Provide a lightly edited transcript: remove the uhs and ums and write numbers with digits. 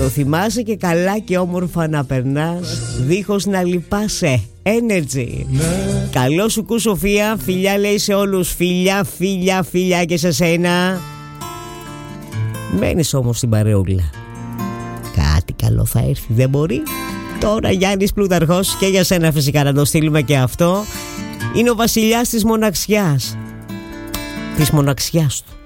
Το θυμάσαι και καλά και όμορφα να περνάς, δίχως να λυπάσαι. Energy. Καλό σου κου Σοφία. Φιλιά λέει σε όλους. Φιλιά, φιλιά, φιλιά και σε σένα. Μένεις όμως στην παρεούλα. Κάτι καλό θα έρθει, δεν μπορεί. Τώρα Γιάννης Πλούταρχος, και για σένα φυσικά να το στείλουμε και αυτό. Είναι ο βασιλιάς της μοναξιάς. Της μοναξιάς του.